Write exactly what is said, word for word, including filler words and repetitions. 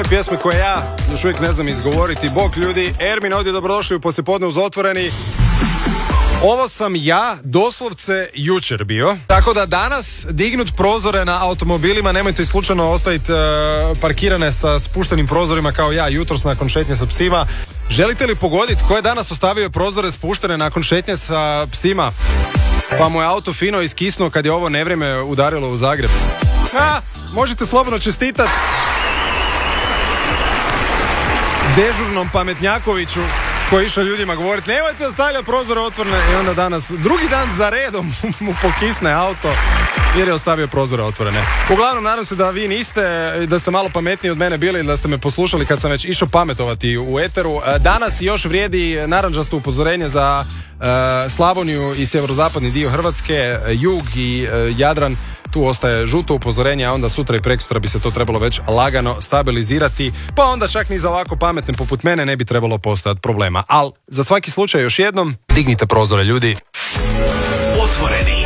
jedne pjesme koje ja još uvijek ne znam izgovoriti. Bog ljudi, Ermin ovdje, dobrodošli u Poslijepodne uz Otvoreni. Ovo sam ja doslovce jučer bio. Tako da danas dignut prozore na automobilima, nemojte slučajno ostaviti uh, parkirane sa spuštenim prozorima kao ja jutros nakon šetnje sa psima. Želite li pogoditi ko je danas ostavio prozore spuštene nakon šetnje sa psima? Pa mu je auto fino iskisnuo kad je ovo nevrijeme udarilo u Zagreb. A, možete slobodno čestitati dežurnom pametnjakoviću koji išao ljudima govoriti nemojte ostavljati prozore otvorene, i onda danas drugi dan za redom mu pokisne auto jer je ostavio prozore otvorene. Uglavnom, nadam se da vi niste, da ste malo pametniji od mene bili, da ste me poslušali kad sam već išao pametovati u eteru. Danas još vrijedi narandžasto upozorenje za uh, Slavoniju i sjeverozapadni dio Hrvatske, jug i uh, Jadran. Tu ostaje žuto upozorenje, a onda sutra i preksutra bi se to trebalo već lagano stabilizirati, pa onda čak ni za ovako pametne poput mene ne bi trebalo postojati problema. Ali za svaki slučaj još jednom, dignite prozore ljudi. Otvoreni.